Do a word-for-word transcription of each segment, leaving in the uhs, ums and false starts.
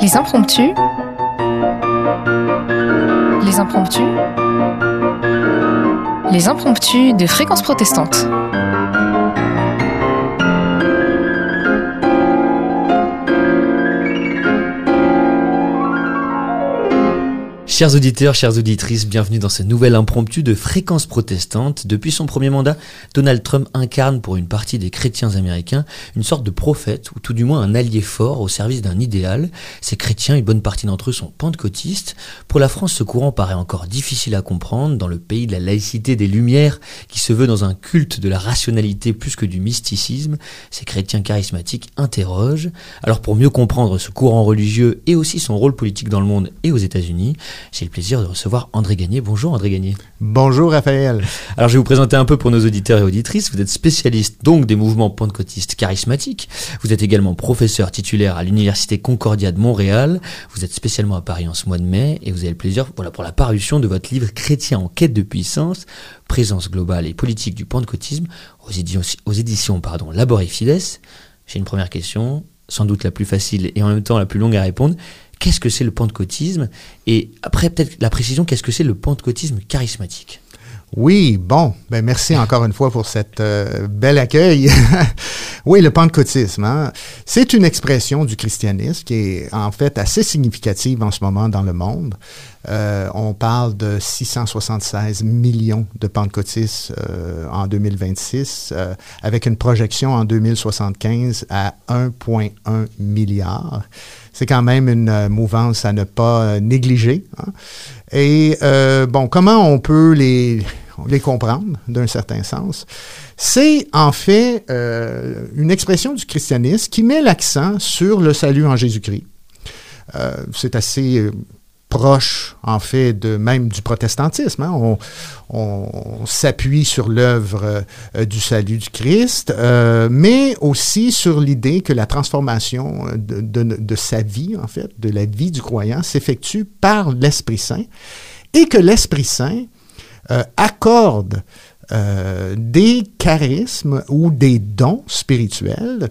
Les impromptus. Les impromptus. Les impromptus de Fréquence Protestante. Chers auditeurs, chères auditrices, bienvenue dans ce nouvel impromptu de Fréquence Protestante. Depuis son premier mandat, Donald Trump incarne pour une partie des chrétiens américains une sorte de prophète, ou tout du moins un allié fort au service d'un idéal. Ces chrétiens, une bonne partie d'entre eux sont pentecôtistes. Pour la France, ce courant paraît encore difficile à comprendre dans le pays de la laïcité des Lumières, qui se veut dans un culte de la rationalité plus que du mysticisme. Ces chrétiens charismatiques interrogent. Alors pour mieux comprendre ce courant religieux et aussi son rôle politique dans le monde et aux États-Unis, j'ai le plaisir de recevoir André Gagné. Bonjour André Gagné. Bonjour Raphaël. Alors je vais vous présenter un peu pour nos auditeurs et auditrices. Vous êtes spécialiste donc des mouvements pentecôtistes charismatiques. Vous êtes également professeur titulaire à l'Université Concordia de Montréal. Vous êtes spécialement à Paris en ce mois de mai et vous avez le plaisir voilà, pour la parution de votre livre Chrétiens en quête de puissance, présence globale et politique du pentecôtisme aux éditions, aux éditions pardon, Labor et Fides. J'ai une première question, sans doute la plus facile et en même temps la plus longue à répondre. Qu'est-ce que c'est le pentecôtisme? Et après, peut-être la précision, qu'est-ce que c'est le pentecôtisme charismatique? Oui, bon, ben merci encore une fois pour cet euh, bel accueil. Oui, le pentecôtisme, hein, c'est une expression du christianisme qui est en fait assez significative en ce moment dans le monde. Euh, on parle de six cent soixante-seize millions de pentecôtistes euh, en deux mille vingt-six, euh, avec une projection en deux mille soixante-quinze à un virgule un milliard. C'est quand même une euh, mouvance à ne pas euh, négliger. Hein. Et euh, bon, comment on peut les, les comprendre d'un certain sens? C'est en fait euh, une expression du christianisme qui met l'accent sur le salut en Jésus-Christ. Euh, c'est assez euh, proche, en fait, de même du protestantisme. Hein. On, on, on s'appuie sur l'œuvre euh, du salut du Christ, euh, mais aussi sur l'idée que la transformation de, de, de sa vie, en fait, de la vie du croyant, s'effectue par l'Esprit Saint et que l'Esprit Saint euh, accorde euh, des charismes ou des dons spirituels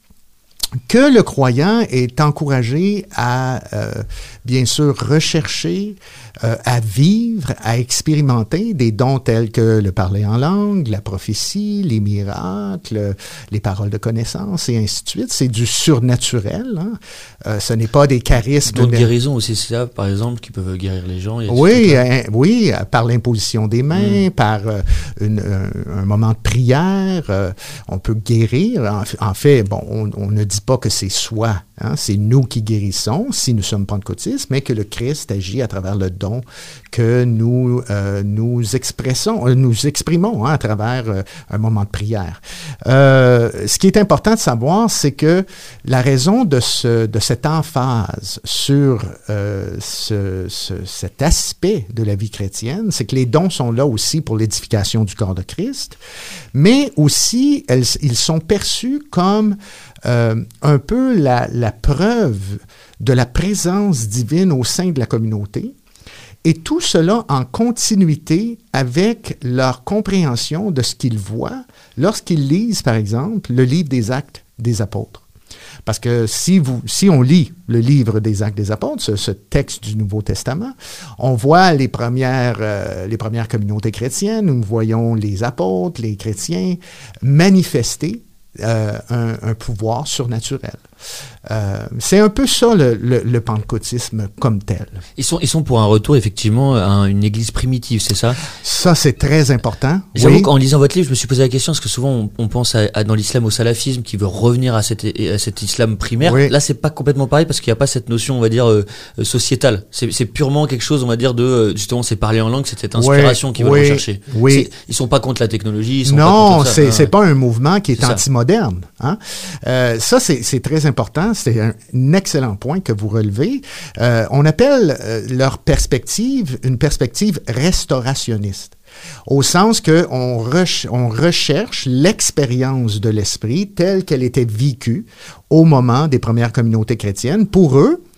que le croyant est encouragé à, euh, bien sûr, rechercher, euh, à vivre, à expérimenter des dons tels que le parler en langue, la prophétie, les miracles, les paroles de connaissance et ainsi de suite. C'est du surnaturel. Hein? Euh, ce n'est pas des charismes. D'autres guérisons aussi, c'est ça, par exemple, qui peuvent guérir les gens. Oui, hein, oui, par l'imposition des mains, mmh. par euh, une, un, un moment de prière, euh, on peut guérir. En, en fait, bon, on, on ne dit pas que c'est soi, hein, c'est nous qui guérissons si nous sommes pentecôtistes, mais que le Christ agit à travers le don que nous euh, nous expressons, euh, nous exprimons hein, à travers euh, un moment de prière. Euh, ce qui est important de savoir, c'est que la raison de ce de cette emphase sur euh, ce, ce, cet aspect de la vie chrétienne, c'est que les dons sont là aussi pour l'édification du corps de Christ, mais aussi elles, ils sont perçus comme Euh, un peu la, la preuve de la présence divine au sein de la communauté, et tout cela en continuité avec leur compréhension de ce qu'ils voient lorsqu'ils lisent, par exemple, le livre des Actes des Apôtres. Parce que si, vous, si on lit le livre des Actes des Apôtres, ce, ce texte du Nouveau Testament, on voit les premières, euh, les premières communautés chrétiennes, nous voyons les apôtres, les chrétiens manifester Euh, un, un pouvoir surnaturel. Euh, c'est un peu ça le, le, le pentecôtisme comme tel. Ils sont, ils sont pour un retour effectivement à une église primitive, c'est ça? Ça, c'est très important. J'avoue oui. qu'en lisant votre livre, je me suis posé la question, parce que souvent on, on pense à, à, dans l'islam au salafisme qui veut revenir à cet, à cet islam primaire. Oui. Là, c'est pas complètement pareil parce qu'il n'y a pas cette notion, on va dire, euh, sociétale. C'est, c'est purement quelque chose, on va dire, de justement, c'est parler en langue, c'est cette inspiration oui. qu'ils veulent oui. rechercher. Oui. C'est, ils sont pas contre la technologie. Ils sont non, pas contre ça. c'est, ah, c'est pas un mouvement qui est, est anti-moderne. Hein? Euh, ça, c'est, c'est très important. C'est un, un excellent point que vous relevez. Euh, on appelle euh, leur perspective une perspective restaurationniste. Au sens qu'on reche- on recherche l'expérience de l'esprit telle qu'elle était vécue au moment des premières communautés chrétiennes. Pour eux,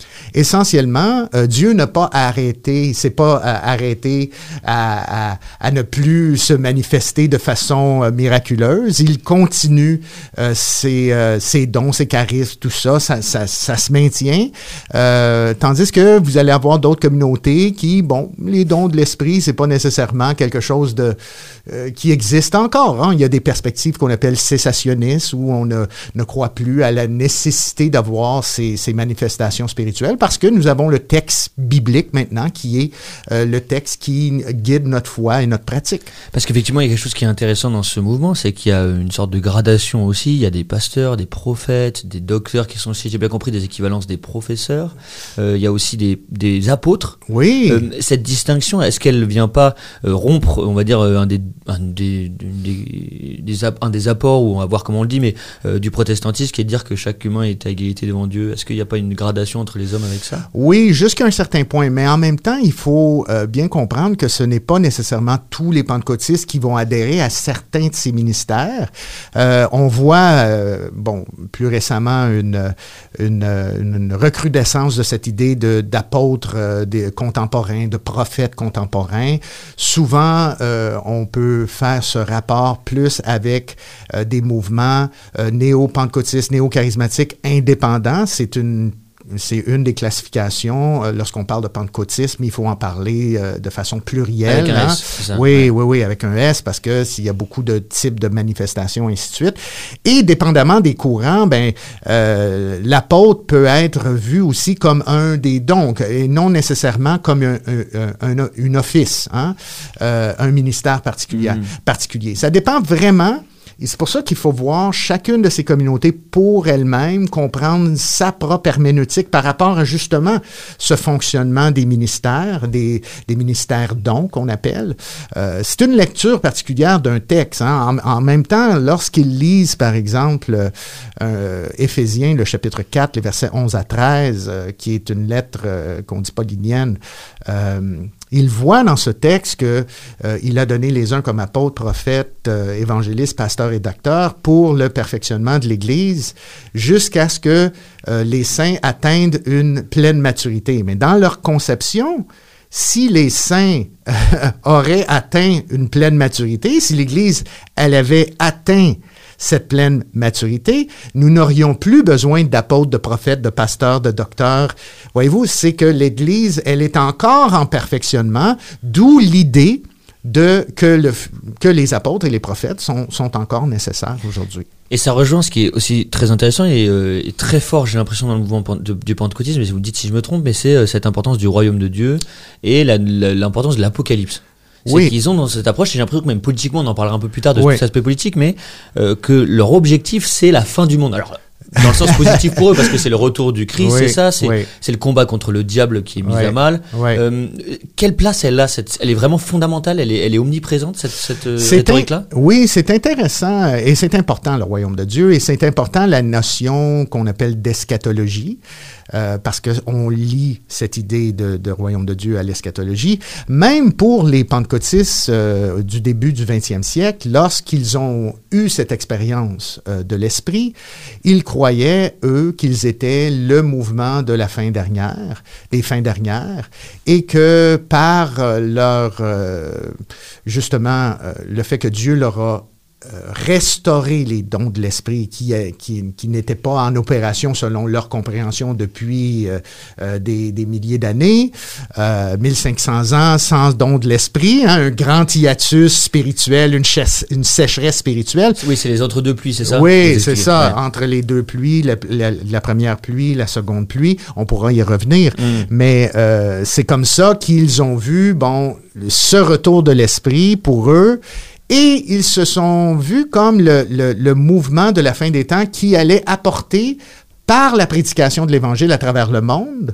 Essentiellement, euh, Dieu n'a pas arrêté, c'est pas euh, arrêté à, à, à ne plus se manifester de façon euh, miraculeuse. Il continue euh, ses, euh, ses dons, ses charismes, tout ça, ça, ça, ça se maintient. Euh, tandis que vous allez avoir d'autres communautés qui, bon, les dons de l'esprit, c'est pas nécessairement quelque chose de euh, qui existe encore. Hein. Il y a des perspectives qu'on appelle cessationnistes où on ne, ne croit plus à la nécessité d'avoir ces, ces manifestations spirituelles parce que nous avons le texte biblique maintenant qui est euh, le texte qui guide notre foi et notre pratique. Parce qu'effectivement, il y a quelque chose qui est intéressant dans ce mouvement, c'est qu'il y a une sorte de gradation aussi. Il y a des pasteurs, des prophètes, des docteurs qui sont, si j'ai bien compris, des équivalences des professeurs. Euh, il y a aussi des, des apôtres. Oui. Euh, cette distinction, est-ce qu'elle ne vient pas euh, rompre, on va dire, un des, un des, des, des, un des apports, ou on va voir comment on le dit, mais euh, du protestantisme, qui est de dire que chaque humain est à égalité devant Dieu? Est-ce qu'il n'y a pas une gradation entre les hommes avec ça? Oui, jusqu'à un certain point, mais en même temps, il faut euh, bien comprendre que ce n'est pas nécessairement tous les pentecôtistes qui vont adhérer à certains de ces ministères. Euh, on voit, euh, bon, plus récemment, une, une, une recrudescence de cette idée de, d'apôtres euh, des contemporains, de prophètes contemporains. Souvent, euh, on peut faire ce rapport plus avec euh, des mouvements euh, néo-pentecôtistes, néo-charismatiques indépendants. C'est une C'est une des classifications. Euh, lorsqu'on parle de pentecôtisme, il faut en parler euh, de façon plurielle. Avec un hein? S, c'est ça? Oui, Ouais. oui, oui, avec un S, parce que s'il y a beaucoup de types de manifestations, et ainsi de suite. Et dépendamment des courants, ben, euh, l'apôtre peut être vu aussi comme un des dons, et non nécessairement comme un, un, un, un office, hein? euh, un ministère particulier, mmh. particulier. Ça dépend vraiment. Et c'est pour ça qu'il faut voir chacune de ces communautés pour elle-même, comprendre sa propre herméneutique par rapport à justement ce fonctionnement des ministères, des, des ministères dons qu'on appelle. Euh, c'est une lecture particulière d'un texte. Hein. En, en même temps, lorsqu'ils lisent, par exemple, euh, Éphésiens, le chapitre quatre, les versets onze à treize, euh, qui est une lettre euh, qu'on dit paulinienne, euh, il voit dans ce texte que euh, il a donné les uns comme apôtres, prophètes, euh, évangélistes, pasteurs et docteurs pour le perfectionnement de l'Église jusqu'à ce que euh, les saints atteignent une pleine maturité. Mais dans leur conception, si les saints euh, auraient atteint une pleine maturité, si l'Église, elle avait atteint cette pleine maturité, nous n'aurions plus besoin d'apôtres, de prophètes, de pasteurs, de docteurs. Voyez-vous, c'est que l'Église, elle est encore en perfectionnement, d'où l'idée de que, le, que les apôtres et les prophètes sont, sont encore nécessaires aujourd'hui. Et ça rejoint ce qui est aussi très intéressant et, euh, et très fort, j'ai l'impression, dans le mouvement de, du pentecôtisme, mais vous me dites si je me trompe, mais c'est euh, cette importance du royaume de Dieu et la, la, l'importance de l'Apocalypse. C'est oui. qu'ils ont dans cette approche, et j'ai l'impression que même politiquement, on en parlera un peu plus tard de oui. cet aspect politique, mais euh, que leur objectif, c'est la fin du monde. Alors, dans le sens positif pour eux, parce que c'est le retour du Christ, oui. c'est ça, c'est, oui. c'est le combat contre le diable qui est mis oui. à mal. Oui. Euh, quelle place elle a cette, elle est vraiment fondamentale, elle est, elle est omniprésente, cette, cette rhétorique-là? In, oui, c'est intéressant et c'est important, le royaume de Dieu, et c'est important la notion qu'on appelle d'eschatologie. Euh, parce qu'on lit cette idée de, de royaume de Dieu à l'eschatologie. Même pour les pentecôtistes euh, du début du vingtième siècle, lorsqu'ils ont eu cette expérience euh, de l'esprit, ils croyaient, eux, qu'ils étaient le mouvement de la fin dernière, des fins dernières, et que par euh, leur, euh, justement, euh, le fait que Dieu leur a restaurer les dons de l'esprit qui, qui, qui n'étaient pas en opération selon leur compréhension depuis euh, euh, des, des milliers d'années, euh, mille cinq cents ans sans dons de l'esprit, hein, un grand hiatus spirituel, une, chasse, une sécheresse spirituelle. Oui, c'est les entre-deux pluies, c'est ça? Oui, c'est ça, ouais. Entre les deux pluies, la, la, la première pluie, la seconde pluie, on pourra y revenir, mm. mais euh, c'est comme ça qu'ils ont vu, bon, ce retour de l'esprit pour eux. Et ils se sont vus comme le, le, le mouvement de la fin des temps qui allait apporter, par la prédication de l'Évangile à travers le monde,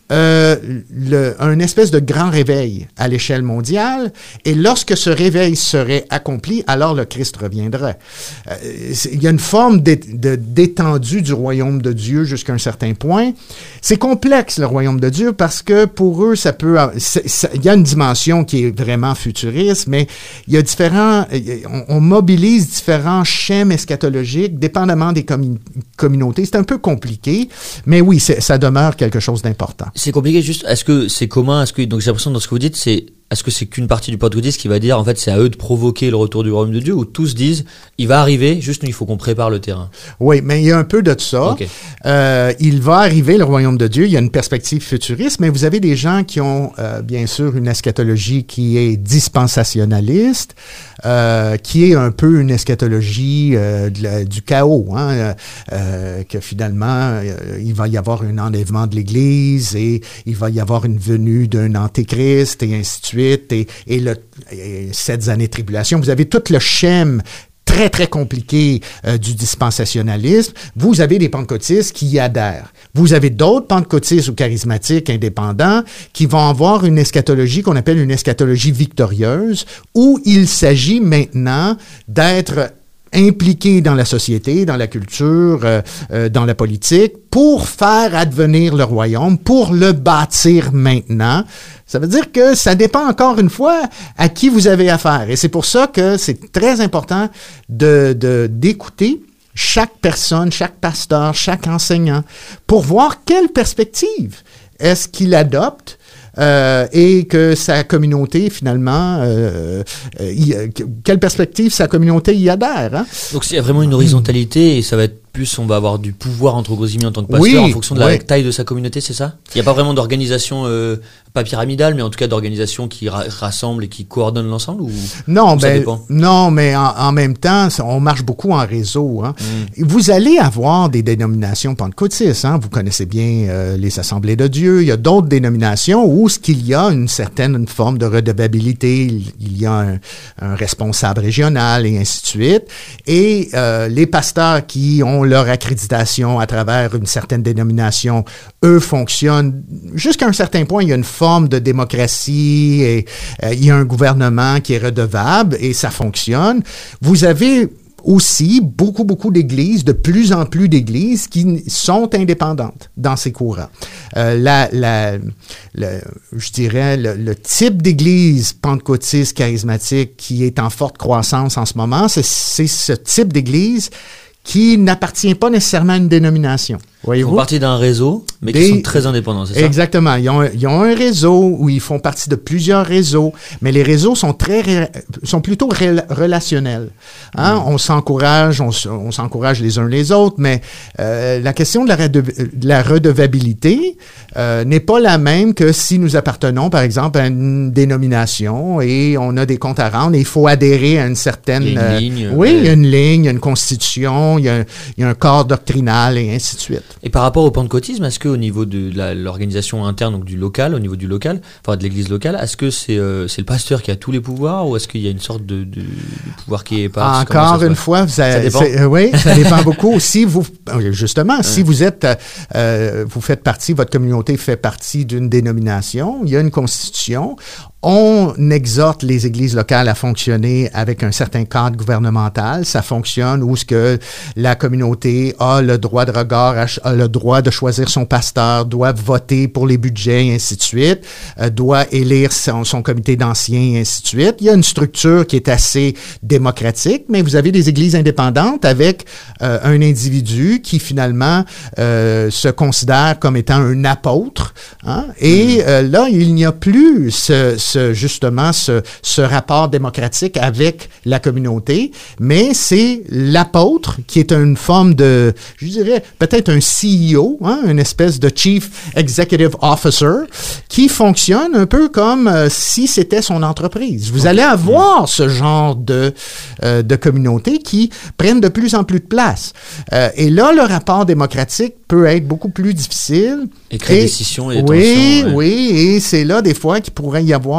euh, le, un espèce de grand réveil à l'échelle mondiale. Et lorsque ce réveil serait accompli, alors le Christ reviendrait. Euh, il y a une forme d'é, de, d'étendue du royaume de Dieu jusqu'à un certain point. C'est complexe, le royaume de Dieu, parce que pour eux, ça peut... Il y a une dimension qui est vraiment futuriste, mais il y a différents... On, on mobilise différents schèmes eschatologiques, dépendamment des commun- communautés. C'est un peu compliqué, mais oui, c'est, ça demeure quelque chose d'important. C'est compliqué juste, est-ce que c'est commun, est-ce que, donc j'ai l'impression dans ce que vous dites, c'est, est-ce que c'est qu'une partie du pentecôtisme qui va dire, en fait, c'est à eux de provoquer le retour du royaume de Dieu, ou tous disent, il va arriver, juste nous, il faut qu'on prépare le terrain? Oui, mais il y a un peu de ça. Okay. Euh, il va arriver, le royaume de Dieu, il y a une perspective futuriste, mais vous avez des gens qui ont, euh, bien sûr, une eschatologie qui est dispensationaliste, euh, qui est un peu une eschatologie euh, de la, du chaos, hein, euh, que finalement, euh, il va y avoir un enlèvement de l'Église et il va y avoir une venue d'un antéchrist et ainsi de suite. Et, et, le, et sept années de tribulation. Vous avez tout le schème très, très compliqué euh, du dispensationalisme. Vous avez des pentecôtistes qui y adhèrent. Vous avez d'autres pentecôtistes ou charismatiques indépendants qui vont avoir une eschatologie qu'on appelle une eschatologie victorieuse, où il s'agit maintenant d'être impliqués dans la société, dans la culture, euh, euh, dans la politique, pour faire advenir le royaume, pour le bâtir maintenant. Ça veut dire que ça dépend encore une fois à qui vous avez affaire. Et c'est pour ça que c'est très important de, de, d'écouter chaque personne, chaque pasteur, chaque enseignant, pour voir quelle perspective est-ce qu'il adopte. Euh, et que sa communauté, finalement, euh, euh, y, quelle perspective sa communauté y adhère. Hein? Donc, il y a vraiment une horizontalité et ça va être plus, on va avoir du pouvoir, entre gros guillemets, en tant que pasteur, oui, en fonction de la oui. taille de sa communauté, c'est ça? Il n'y a pas vraiment d'organisation, euh, pas pyramidale, mais en tout cas d'organisation qui ra- rassemble et qui coordonne l'ensemble, ou non, ou ça ben, dépend? Non, mais en, en même temps, on marche beaucoup en réseau. Hein. Mm. Vous allez avoir des dénominations pentecôtistes. Hein. Vous connaissez bien euh, les Assemblées de Dieu. Il y a d'autres dénominations où ce qu'il y a une certaine une forme de redevabilité, il, il y a un, un responsable régional et ainsi de suite. Et euh, les pasteurs qui ont leur accréditation à travers une certaine dénomination, eux fonctionnent jusqu'à un certain point. Il y a une forme de démocratie et euh, il y a un gouvernement qui est redevable et ça fonctionne. Vous avez aussi beaucoup, beaucoup d'églises, de plus en plus d'églises qui sont indépendantes dans ces courants. Euh, la, la, le, je dirais, le, le type d'église pentecôtiste charismatique qui est en forte croissance en ce moment, c'est, c'est ce type d'église qui n'appartient pas nécessairement à une dénomination. Voyez-vous? Ils font partie d'un réseau, mais Des... qui sont très indépendants, c'est ça? Exactement. Ils ont, ils ont un réseau où ils font partie de plusieurs réseaux, mais les réseaux sont très, sont plutôt ré- relationnels. Hein? Mmh. On s'encourage, on, on s'encourage les uns les autres, mais euh, la question de la, rede- de la redevabilité euh, n'est pas la même que si nous appartenons, par exemple, à une dénomination et on a des comptes à rendre et il faut adhérer à une certaine... Il y a une ligne. Euh, oui, ouais. il y a une ligne, il y a une constitution, il y a, il y a un corps doctrinal et ainsi de suite. Et par rapport au pentecôtisme, est-ce qu'au niveau de la, l'organisation interne, donc du local, au niveau du local, enfin de l'église locale, est-ce que c'est, euh, c'est le pasteur qui a tous les pouvoirs ou est-ce qu'il y a une sorte de, de, de pouvoir qui est éparse? Encore une fois, vous avez, ça dépend. Euh, oui, ça dépend beaucoup. Si vous, justement, ouais. si vous êtes, euh, vous faites partie, votre communauté fait partie d'une dénomination, il y a une constitution. On exhorte les églises locales à fonctionner avec un certain cadre gouvernemental. Ça fonctionne où ce que la communauté a le droit de regard, a le droit de choisir son pasteur, doit voter pour les budgets, et ainsi de suite, euh, doit élire son, son comité d'anciens, et ainsi de suite. Il y a une structure qui est assez démocratique, mais vous avez des églises indépendantes avec euh, un individu qui finalement euh, se considère comme étant un apôtre. Hein? Et euh, là, il n'y a plus ce, ce justement ce, ce rapport démocratique avec la communauté, mais c'est l'apôtre qui est une forme de, je dirais, peut-être un C E O, hein, une espèce de Chief Executive Officer, qui fonctionne un peu comme euh, si c'était son entreprise. Vous okay. allez avoir mmh. ce genre de, euh, de communauté qui prennent de plus en plus de place. Euh, et là, le rapport démocratique peut être beaucoup plus difficile. Et créer des décisions et oui, tensions, ouais. oui, et c'est là des fois qu'il pourrait y avoir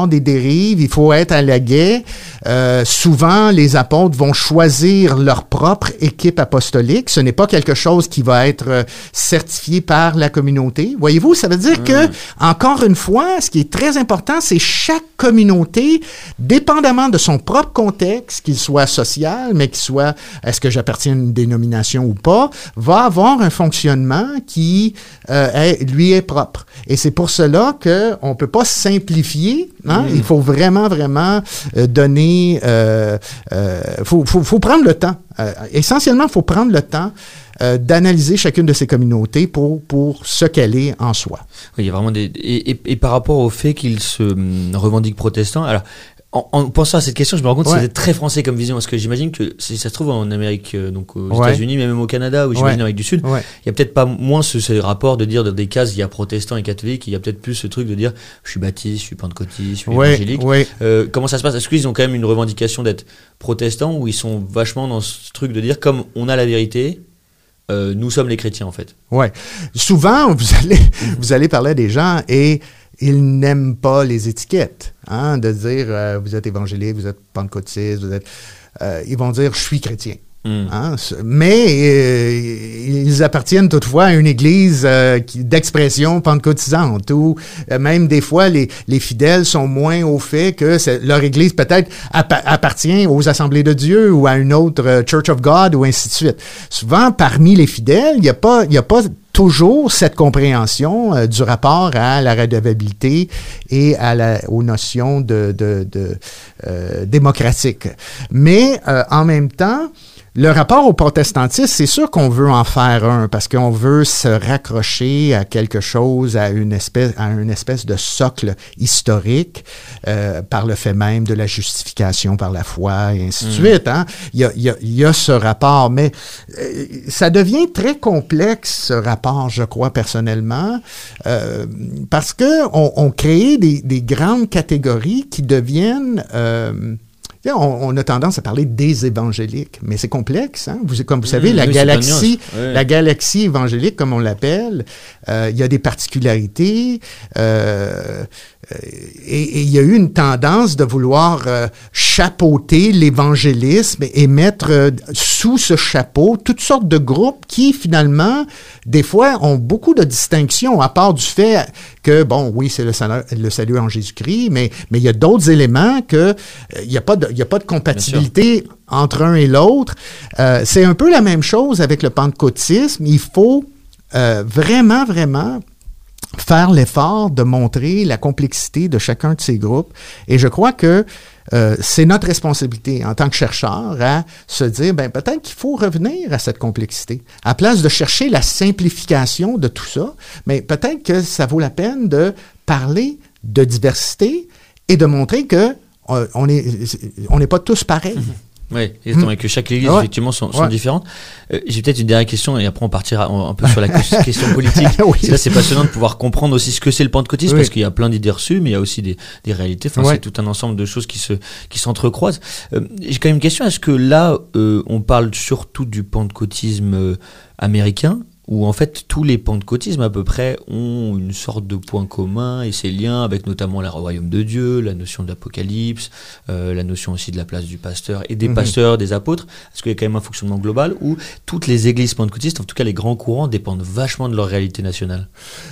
avoir des dérives, il faut être à l'aguet. Euh, souvent, les apôtres vont choisir leur propre équipe apostolique. Ce n'est pas quelque chose qui va être euh, certifié par la communauté. Voyez-vous, ça veut dire mmh. que, encore une fois, ce qui est très important, c'est chaque communauté, dépendamment de son propre contexte, qu'il soit social, mais qu'il soit, est-ce que j'appartiens à une dénomination ou pas, va avoir un fonctionnement qui, euh, est, lui, est propre. Et c'est pour cela qu'on ne peut pas simplifier. Hein? Mmh. Il faut vraiment, vraiment euh, donner... Euh, euh, faut, faut, faut prendre le temps. Euh, essentiellement, il faut prendre le temps euh, d'analyser chacune de ces communautés pour, pour ce qu'elle est en soi. Oui, il y a vraiment des... Et, et, et par rapport au fait qu'ils se hum, revendiquent protestants, alors... En, en pensant à cette question, je me rends compte ouais. que c'était très français comme vision, parce que j'imagine que si ça se trouve en Amérique, euh, donc aux ouais. États-Unis, mais même au Canada, ou j'imagine ouais. en Amérique du Sud, ouais. il y a peut-être pas moins ce, ce rapport de dire dans des cases, il y a protestants et catholiques, il y a peut-être plus ce truc de dire, je suis baptiste, je suis pentecôtiste, je suis ouais. évangélique. Ouais. Euh, comment ça se passe? Est-ce qu'ils ont quand même une revendication d'être protestants, ou ils sont vachement dans ce truc de dire, comme on a la vérité, euh, nous sommes les chrétiens en fait? Ouais. Souvent, vous allez, vous allez parler à des gens et ils n'aiment pas les étiquettes, hein, de dire euh, vous êtes évangélique, vous êtes pentecôtiste, vous êtes. Euh, ils vont dire je suis chrétien. Mm. Hein, mais euh, ils appartiennent toutefois à une église euh, qui, d'expression pentecôtisante, où euh, même des fois les, les fidèles sont moins au fait que leur église peut-être appa- appartient aux Assemblées de Dieu ou à une autre euh, Church of God ou ainsi de suite. Souvent, parmi les fidèles, il n'y a pas, il n'y a pas toujours cette compréhension euh, du rapport à la redevabilité et à la, aux notions de, de, de euh, démocratique. Mais euh, en même temps, le rapport au protestantisme, c'est sûr qu'on veut en faire un parce qu'on veut se raccrocher à quelque chose, à une espèce, à une espèce de socle historique euh, par le fait même de la justification par la foi et ainsi de mmh. suite. Hein? Il y a, il y a, il y a ce rapport, mais euh, ça devient très complexe ce rapport, je crois personnellement, euh, parce que on, on crée des, des grandes catégories qui deviennent euh, On, on a tendance à parler des évangéliques, mais c'est complexe. Hein? Vous, comme vous savez, mmh, la, oui, galaxie, ouais. la galaxie évangélique, comme on l'appelle, euh, il y a des particularités. Euh, et il y a eu une tendance de vouloir euh, chapeauter l'évangélisme et mettre euh, sous ce chapeau toutes sortes de groupes qui, finalement, des fois, ont beaucoup de distinctions, à part du fait que, bon, oui, c'est le salut, le salut en Jésus-Christ, mais mais il y a d'autres éléments que il euh, n'y a pas de, il y a pas de compatibilité entre un et l'autre. Euh, c'est un peu la même chose avec le pentecôtisme. Il faut euh, vraiment, vraiment faire l'effort de montrer la complexité de chacun de ces groupes. Et je crois que euh, c'est notre responsabilité en tant que chercheurs à se dire, ben peut-être qu'il faut revenir à cette complexité. À place de chercher la simplification de tout ça, mais peut-être que ça vaut la peine de parler de diversité et de montrer que euh, on est, on n'est pas tous pareils. Mm-hmm. Oui, exactement, mmh. et que chaque église, ouais. effectivement, sont, sont ouais. différentes. Euh, j'ai peut-être une dernière question, et après on partira un, un peu sur la question politique. Oui. C'est là, c'est passionnant de pouvoir comprendre aussi ce que c'est le pentecôtisme, oui. parce qu'il y a plein d'idées reçues, mais il y a aussi des, des réalités. Enfin, ouais. c'est tout un ensemble de choses qui se, qui s'entrecroisent. Euh, j'ai quand même une question. Est-ce que là, euh, on parle surtout du pentecôtisme euh, américain, où en fait tous les pentecôtismes à peu près ont une sorte de point commun et ces liens avec notamment le royaume de Dieu, la notion de l'apocalypse, euh, la notion aussi de la place du pasteur et des mmh. pasteurs, des apôtres. Est-ce qu'il y a quand même un fonctionnement global où toutes les églises pentecôtistes, en tout cas les grands courants, dépendent vachement de leur réalité nationale?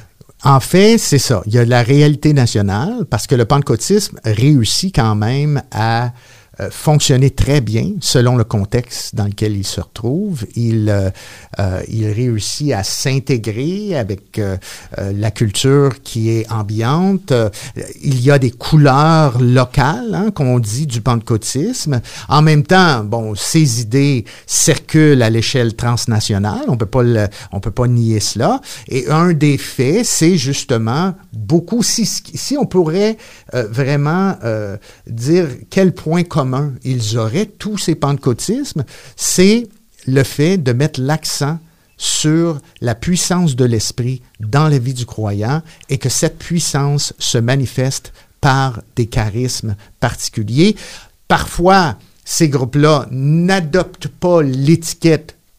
En fait, c'est ça. Il y a la réalité nationale parce que le pentecôtisme réussit quand même à Euh, fonctionner très bien selon le contexte dans lequel il se retrouve. Il, euh, euh, il réussit à s'intégrer avec euh, euh, la culture qui est ambiante. Euh, il y a des couleurs locales, hein, qu'on dit du pentecôtisme. En même temps, bon, ces idées circulent à l'échelle transnationale. On peut pas le, on peut pas nier cela. Et un des faits, c'est justement beaucoup, si, si on pourrait euh, vraiment euh, dire quel point commun ils auraient, tous ces pentecôtismes, c'est le fait de mettre l'accent sur la puissance de l'esprit dans la vie du croyant et que cette puissance se manifeste par des charismes particuliers. Parfois, ces groupes-là n'adoptent pas l'étiquette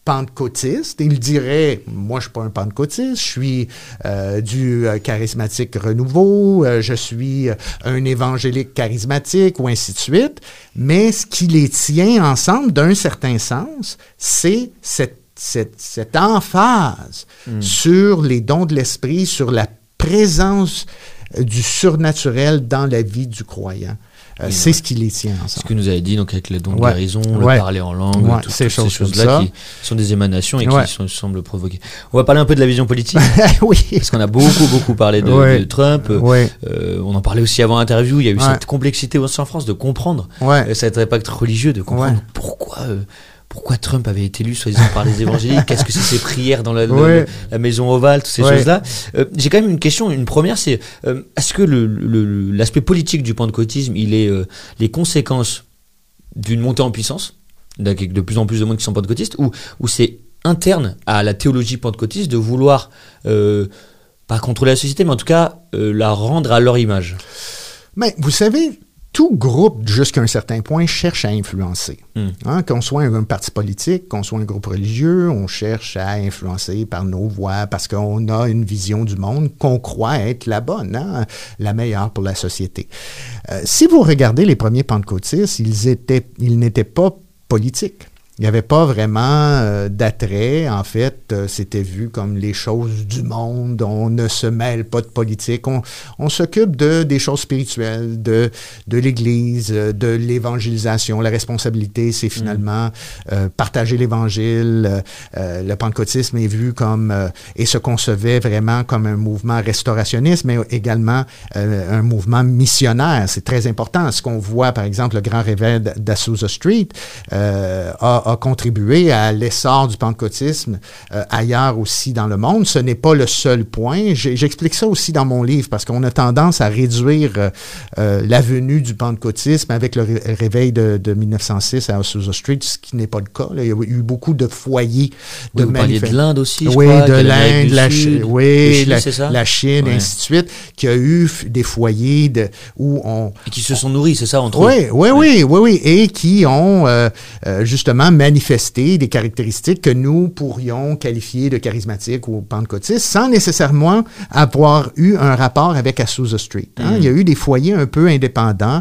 pentecôtiste, il dirait, moi, je suis pas un pentecôtiste, je suis euh, du euh, charismatique renouveau, euh, je suis euh, un évangélique charismatique, ou ainsi de suite. Mais ce qui les tient ensemble, d'un certain sens, c'est cette, cette, cette emphase mm. sur les dons de l'esprit, sur la présence euh, du surnaturel dans la vie du croyant. Euh, c'est ouais. ce qui les tient ensemble. Ce que nous avez dit, donc avec les dons de ouais. guérison, ouais. le parler en langue, ouais. tout, ces toutes choses ces choses-là qui sont des émanations et ouais. qui sont, semblent provoquer. On va parler un peu de la vision politique. Oui. Parce qu'on a beaucoup, beaucoup parlé de, ouais. de Trump. Ouais. Euh, on en parlait aussi avant l'interview. Il y a eu ouais. cette complexité aussi en France de comprendre ouais. euh, cet impact religieux, de comprendre ouais. pourquoi... Euh, Pourquoi Trump avait été élu, soi-disant, par les évangéliques? Qu'est-ce que c'est ces prières dans la, ouais. la, la maison ovale, toutes ces ouais. choses-là? euh, J'ai quand même une question. Une première, c'est euh, est-ce que le, le, l'aspect politique du pentecôtisme, il est euh, les conséquences d'une montée en puissance, avec de plus en plus de monde qui sont pentecôtistes, ou, ou c'est interne à la théologie pentecôtiste de vouloir, euh, pas contrôler la société, mais en tout cas euh, la rendre à leur image? Mais vous savez... Tout groupe, jusqu'à un certain point, cherche à influencer. Mm. Hein, qu'on soit un, un parti politique, qu'on soit un groupe religieux, on cherche à influencer par nos voix parce qu'on a une vision du monde qu'on croit être la bonne, hein, la meilleure pour la société. Euh, si vous regardez les premiers pentecôtistes, ils étaient, ils n'étaient pas politiques. Il n'y avait pas vraiment euh, d'attrait. En fait, euh, c'était vu comme les choses du monde. On ne se mêle pas de politique. On, on s'occupe de des choses spirituelles, de de l'Église, de l'évangélisation. La responsabilité, c'est finalement euh, partager l'Évangile. Euh, le pentecôtisme est vu comme euh, et se concevait vraiment comme un mouvement restaurationniste, mais également euh, un mouvement missionnaire. C'est très important. Ce qu'on voit, par exemple, le grand réveil d'Azusa Street euh, a a contribué à l'essor du pentecôtisme euh, ailleurs aussi dans le monde. Ce n'est pas le seul point. J'ai, j'explique ça aussi dans mon livre parce qu'on a tendance à réduire euh, euh, la venue du pentecôtisme avec le ré- réveil de, de mille neuf cent six à Azusa Street, ce qui n'est pas le cas. Là. Il y a eu beaucoup de foyers de oui, manif- de l'Inde aussi, je oui, crois. De l'Inde, la Chine, oui, Chili, la, c'est ça? la Chine, ouais. ainsi de suite, qui a eu des foyers de, où on... Et qui se sont nourris, c'est ça, entre oui, eux? Oui, oui, oui, oui, et qui ont euh, euh, justement manifester des caractéristiques que nous pourrions qualifier de charismatiques ou pentecôtistes sans nécessairement avoir eu un rapport avec Azusa Street. Hein? Mm. Il y a eu des foyers un peu indépendants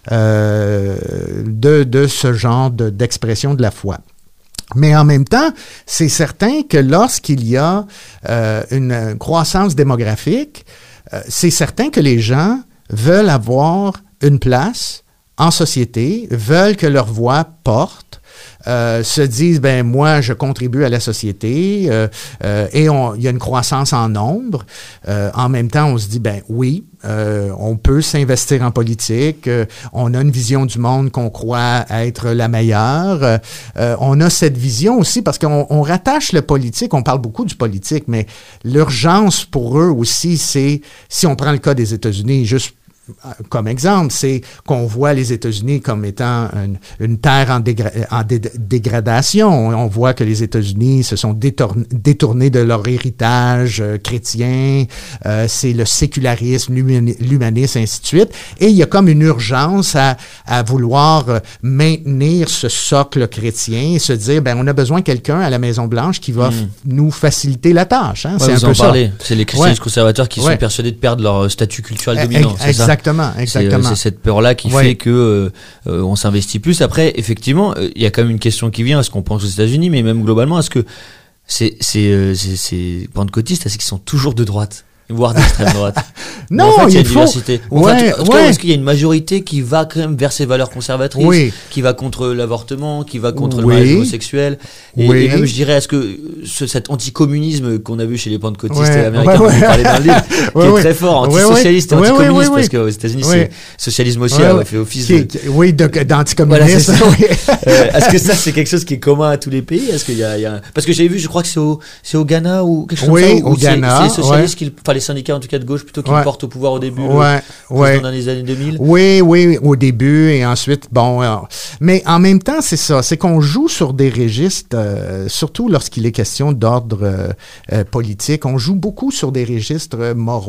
euh, de, de ce genre de, d'expression de la foi. Mais en même temps, c'est certain que lorsqu'il y a euh, une croissance démographique, euh, c'est certain que les gens veulent avoir une place en société, veulent que leur voix porte, Euh, se disent, ben moi, je contribue à la société euh, euh, et il y a une croissance en nombre. Euh, en même temps, on se dit, ben oui, euh, on peut s'investir en politique. Euh, on a une vision du monde qu'on croit être la meilleure. Euh, on a cette vision aussi parce qu'on on rattache le politique, on parle beaucoup du politique, mais l'urgence pour eux aussi, c'est, si on prend le cas des États-Unis, juste comme exemple, c'est qu'on voit les États-Unis comme étant une, une terre en, dégra- en dé- dégradation. On voit que les États-Unis se sont détournés, détournés de leur héritage euh, chrétien. Euh, c'est le sécularisme, l'humani- l'humanisme, ainsi de suite. Et il y a comme une urgence à, à vouloir maintenir ce socle chrétien et se dire, ben on a besoin de quelqu'un à la Maison-Blanche qui va mmh. f- nous faciliter la tâche. Hein? Ouais, c'est vous un en peu parlez. ça. C'est les chrétiens ouais. conservateurs qui ouais. sont persuadés de perdre leur statut culturel dominant. C'est ça? Exactement, exactement. C'est, c'est cette peur-là qui ouais. fait que euh, euh, on s'investit plus. Après, effectivement, il euh, y a quand même une question qui vient. Est-ce qu'on pense aux États-Unis, mais même globalement, est-ce que c'est c'est euh, c'est, c'est pentecôtistes, est-ce qu'ils sont toujours de droite, voire d'extrême droite? Non, en fait, il y a une faut... diversité. Ouais, enfin, ouais. Est-ce qu'il y a une majorité qui va quand même vers ces valeurs conservatrices, oui. qui va contre l'avortement, qui va contre oui. le mariage homosexuel, et, oui. et même, je dirais, est-ce que ce, cet anticommunisme qu'on a vu chez les pentecôtistes ouais. américains, ouais, ouais. on parlait dans le livre, qui ouais, est ouais. très fort, antisocialiste ouais, et anticommuniste, ouais, ouais, ouais. parce qu'aux États-Unis, ouais. c'est socialisme aussi ouais, a ouais. fait office qui, de... qui, oui, de, d'anticommunisme. Voilà, oui. euh, est-ce que ça, c'est quelque chose qui est commun à tous les pays? Est-ce qu'il y a, il y a... Parce que j'avais vu, je crois que c'est au, c'est au Ghana ou quelque chose oui, comme ça. au Ghana. C'est, c'est les socialistes, ouais. qui, enfin les syndicats en tout cas de gauche, plutôt qui ouais. le portent au pouvoir au début, ouais. le, ouais. dans les années deux mille. Oui, oui, au début et ensuite, bon. Alors, mais en même temps, c'est ça, c'est qu'on joue sur des registres, euh, surtout lorsqu'il est question d'ordre euh, euh, politique, on joue beaucoup sur des registres moraux.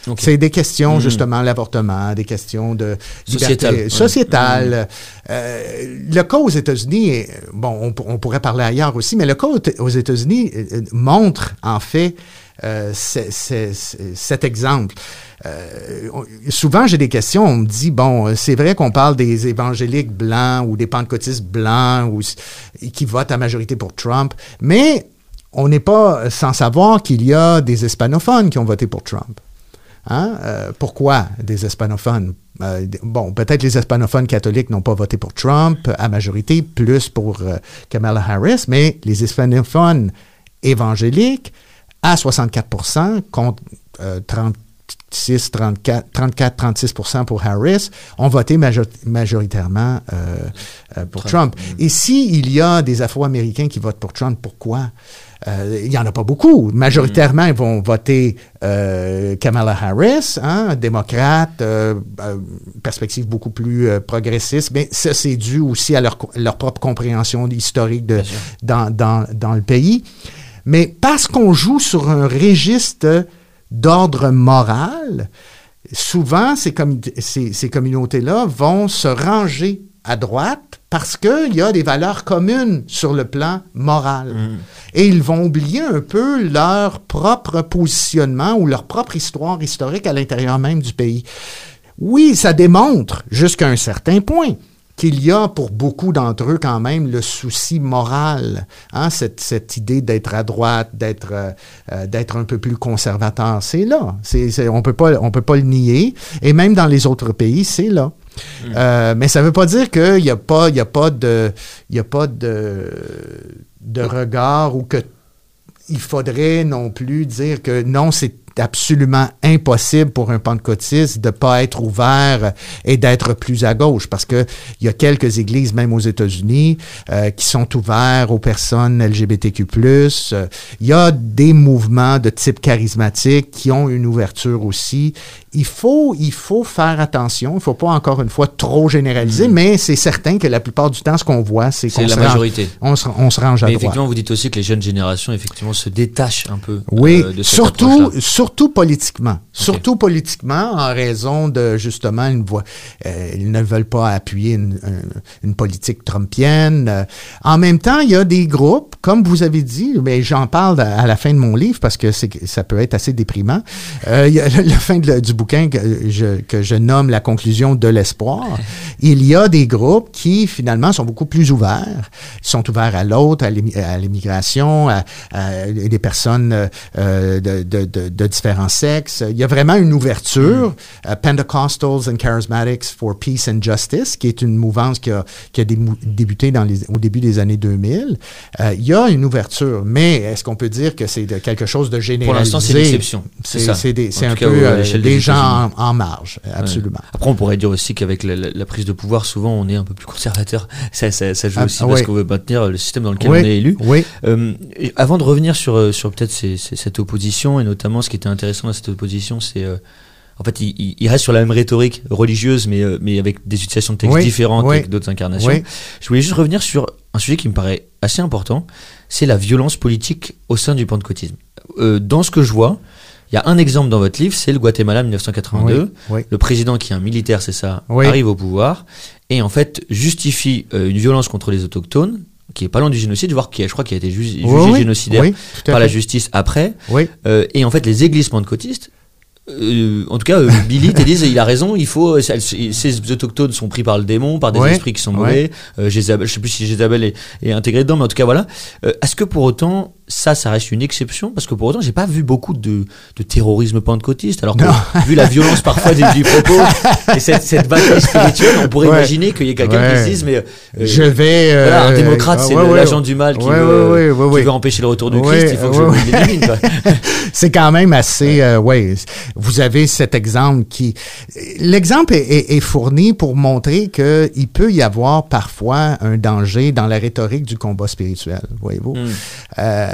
Okay. C'est des questions, mmh. justement, l'avortement, des questions de sociétale. liberté sociétale. Mmh. Euh, le cas aux États-Unis, bon, on, on pourrait parler ailleurs aussi, mais le cas aux États-Unis montre, en fait, euh, c'est, c'est, c'est, cet exemple. Euh, souvent, j'ai des questions, on me dit, bon, c'est vrai qu'on parle des évangéliques blancs ou des pentecôtistes blancs ou, qui votent à majorité pour Trump, mais on n'est pas sans savoir qu'il y a des hispanophones qui ont voté pour Trump. Hein? Euh, pourquoi des hispanophones? Euh, bon, peut-être les hispanophones catholiques n'ont pas voté pour Trump à majorité, plus pour euh, Kamala Harris, mais les hispanophones évangéliques, à soixante-quatre pour cent contre euh, trente-six, trente-quatre, trente-quatre, trente-six pour cent pour Harris, ont voté major- majoritairement euh, euh, pour Trump. Trump. Et s'il y a des Afro-Américains qui votent pour Trump, pourquoi? Euh, il n'y en a pas beaucoup. Majoritairement, ils vont voter euh, Kamala Harris, hein, démocrate, euh, euh, perspective beaucoup plus euh, progressiste. Mais ça, c'est dû aussi à leur, leur propre compréhension historique de, dans, dans, dans le pays. Mais parce qu'on joue sur un registre d'ordre moral, souvent, ces, com- ces, ces communautés-là vont se ranger à droite parce qu'il y a des valeurs communes sur le plan moral. Mmh. Et ils vont oublier un peu leur propre positionnement ou leur propre histoire historique à l'intérieur même du pays. Oui, ça démontre jusqu'à un certain point qu'il y a pour beaucoup d'entre eux quand même le souci moral, hein, cette, cette idée d'être à droite, d'être, euh, d'être un peu plus conservateur, c'est là. C'est, c'est, on peut pas, on peut pas le nier. Et même dans les autres pays, c'est là. Mmh. Euh, mais ça ne veut pas dire qu'il n'y a pas, il y a pas de, il y a pas de, de regard ou que il faudrait non plus dire que non, c'est absolument impossible pour un pentecôtiste de ne pas être ouvert et d'être plus à gauche, parce que il y a quelques églises, même aux États-Unis, euh, qui sont ouvertes aux personnes L G B T Q plus. Euh, il y a des mouvements de type charismatique qui ont une ouverture aussi. Il faut, il faut faire attention. Il ne faut pas, encore une fois, trop généraliser, mmh. mais c'est certain que la plupart du temps, ce qu'on voit, c'est, c'est qu'on la se majorité. Range, on, se, on se range à mais droite. Effectivement, vous dites aussi que les jeunes générations, effectivement, se détachent un peu oui, euh, de cette surtout, approche-là. surtout politiquement. Okay. Surtout politiquement, en raison de, justement, une voie, euh, ils ne veulent pas appuyer une, une, une politique trumpienne. Euh, en même temps, il y a des groupes, comme vous avez dit, mais j'en parle à, à la fin de mon livre parce que c'est, ça peut être assez déprimant. Euh, il y a la fin de, du bouquin que je, que je nomme La conclusion de l'espoir. Il y a des groupes qui, finalement, sont beaucoup plus ouverts. Ils sont ouverts à l'autre, à, l'immi- à l'immigration, à, à des personnes euh, de, de, de, de différents sexes. Il y a vraiment une ouverture. Mm. Uh, Pentecostals and Charismatics for Peace and Justice, qui est une mouvance qui a, qui a démou- débuté dans les, au début des années deux mille. Uh, il y a une ouverture, mais est-ce qu'on peut dire que c'est de quelque chose de généralisé? Pour l'instant, c'est l'exception. C'est, c'est, ça. c'est, des, c'est un cas, peu euh, des, des gens en, en marge, absolument. Ouais. Après, on pourrait dire aussi qu'avec la, la, la prise de pouvoir, souvent, on est un peu plus conservateur. Ça, ça, ça joue ah, aussi ah, parce oui. qu'on veut maintenir le système dans lequel oui. on est élu. Oui. Euh, avant de revenir sur, sur peut-être ces, ces, cette opposition, et notamment ce qui était intéressant dans cette opposition, c'est euh, en fait, il, il reste sur la même rhétorique religieuse, mais, euh, mais avec des utilisations de textes oui. différentes, oui. avec d'autres incarnations. Oui. Je voulais juste revenir sur un sujet qui me paraît assez important, c'est la violence politique au sein du pentecôtisme. Euh, dans ce que je vois, il y a un exemple dans votre livre, c'est le Guatemala dix-neuf cent quatre-vingt-deux. Oui, oui. Le président, qui est un militaire, c'est ça, oui. arrive au pouvoir et en fait justifie euh, une violence contre les autochtones, qui est pas loin du génocide, voire qui a, je crois, qui a été ju- jugé oui, génocidaire oui, par la justice après. Oui. Euh, et en fait, les églises pentecôtistes, Euh, en tout cas, euh, Billy te disent il a raison, il faut ces, ces autochtones sont pris par le démon, par des ouais, esprits qui sont mauvais. Ouais. Euh, Jézabel, je sais plus si Jézabel est, est intégré dedans, mais en tout cas voilà. Euh, est-ce que pour autant ça, ça reste une exception? Parce que pour autant, j'ai pas vu beaucoup de, de terrorisme pentecôtiste. Alors que, vu la violence parfois du, du propos et cette, cette bataille spirituelle, on pourrait ouais. imaginer qu'il y ait quelqu'un ouais. qui se dise mais euh, je vais euh, voilà, un démocrate, euh, c'est ouais, le, ouais, l'agent du mal qui, ouais, veut, ouais, ouais, ouais, qui veut empêcher le retour de ouais, Christ. Il faut que ouais, je l'élimine. Quoi. C'est quand même assez. Euh, ouais, vous avez cet exemple qui, l'exemple est, est, est fourni pour montrer que il peut y avoir parfois un danger dans la rhétorique du combat spirituel. Voyez-vous. Mm. Euh,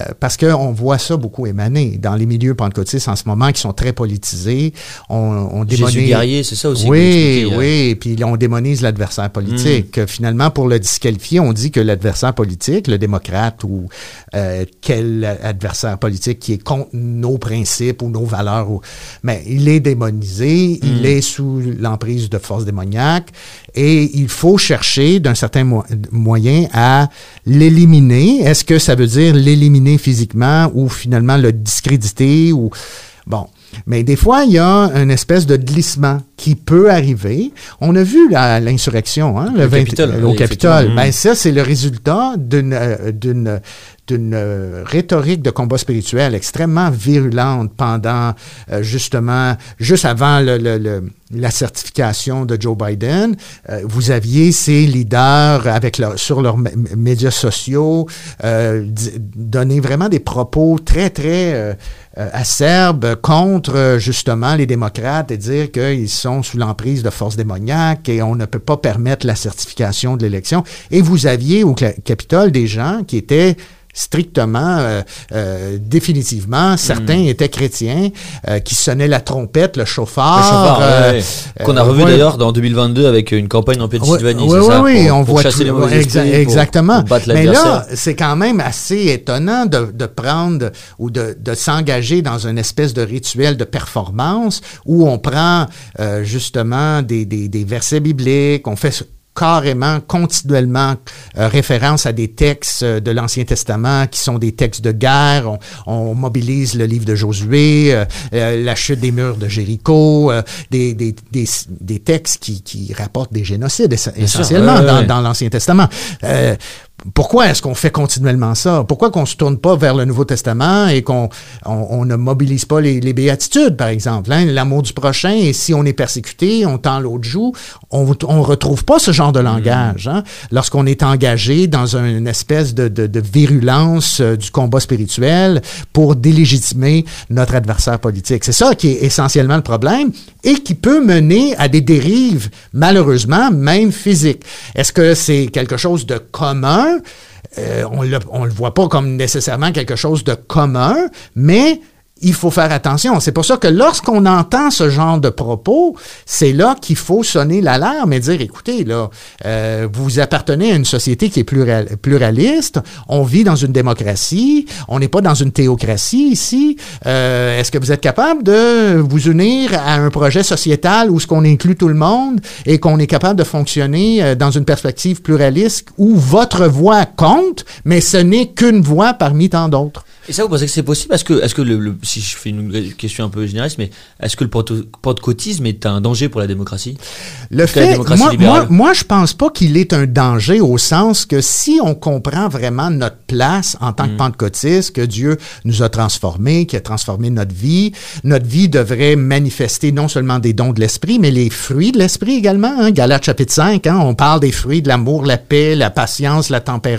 parce qu'on voit ça beaucoup émaner dans les milieux pentecôtistes en ce moment qui sont très politisés. On, on démonise... Jésus guerrier, c'est ça aussi. Oui, oui, puis on démonise l'adversaire politique. Mm. Finalement, pour le disqualifier, on dit que l'adversaire politique, le démocrate ou euh, quel adversaire politique qui est contre nos principes ou nos valeurs, ou... mais il est démonisé, mm. il est sous l'emprise de forces démoniaques et il faut chercher d'un certain mo- moyen à l'éliminer. Est-ce que ça veut dire l'éliminer physiquement ou finalement le discréditer ou bon. Mais des fois, il y a une espèce de glissement qui peut arriver. On a vu la, l'insurrection, hein, le, le vingt, Capitole, au oui, Capitole. Ben ça, c'est le résultat d'une, euh, d'une, d'une euh, rhétorique de combat spirituel extrêmement virulente pendant euh, justement, juste avant le, le, le, la certification de Joe Biden. Euh, vous aviez ces leaders avec leur, sur leurs m- médias sociaux euh, d- donner vraiment des propos très, très euh, euh, acerbes contre euh, justement les démocrates et dire qu'ils sont sous l'emprise de forces démoniaques et on ne peut pas permettre la certification de l'élection. Et vous aviez au Capitole des gens qui étaient strictement, euh, euh, définitivement, certains mmh. étaient chrétiens, euh, qui sonnaient la trompette, le chauffard. Le chauffard, euh, ouais, ouais. Qu'on a revu euh, d'ailleurs dans deux mille vingt-deux avec une campagne en Pennsylvanie, oui, c'est oui, ça? Oui, pour, on pour voit chasser tout, les mauvais exa- esprits, exactement. Pour, pour battre mais l'adversaire. là, c'est quand même assez étonnant de, de prendre ou de, de s'engager dans une espèce de rituel de performance où on prend euh, justement des, des, des versets bibliques, on fait carrément, continuellement euh, référence à des textes euh, de l'Ancien Testament qui sont des textes de guerre. On, on mobilise le livre de Josué, euh, euh, la chute des murs de Jéricho, euh, des, des, des, des textes qui, qui rapportent des génocides ess- essentiellement sûr, ouais, dans, ouais. dans l'Ancien Testament. Euh, Pourquoi est-ce qu'on fait continuellement ça? Pourquoi qu'on se tourne pas vers le Nouveau Testament et qu'on on, on ne mobilise pas les, les béatitudes, par exemple, hein? L'amour du prochain, et si on est persécuté, on tend l'autre joue, on on retrouve pas ce genre de langage, hein? Lorsqu'on est engagé dans une espèce de, de, de virulence euh, du combat spirituel pour délégitimer notre adversaire politique. C'est ça qui est essentiellement le problème et qui peut mener à des dérives, malheureusement, même physiques. Est-ce que c'est quelque chose de commun? Euh, on le, on le voit pas comme nécessairement quelque chose de commun, mais il faut faire attention. C'est pour ça que lorsqu'on entend ce genre de propos, c'est là qu'il faut sonner l'alarme et dire, écoutez, là, euh, vous appartenez à une société qui est plural, pluraliste, on vit dans une démocratie, on n'est pas dans une théocratie ici. Euh, est-ce que vous êtes capable de vous unir à un projet sociétal où ce qu'on inclut tout le monde et qu'on est capable de fonctionner euh, dans une perspective pluraliste où votre voix compte, mais ce n'est qu'une voix parmi tant d'autres? Et ça, vous pensez que c'est possible? Est-ce que, est-ce que le, le, si je fais une question un peu généraliste, mais est-ce que le pentecôtisme est un danger pour la démocratie? Le fait, la démocratie moi, moi, moi, je pense pas qu'il est un danger au sens que si on comprend vraiment notre place en tant mmh. que pentecôtiste, que Dieu nous a transformés, qui a transformé notre vie, notre vie devrait manifester non seulement des dons de l'esprit, mais les fruits de l'esprit également. Hein? Galates chapitre cinq, hein? On parle des fruits de l'amour, la paix, la patience, la tempérance.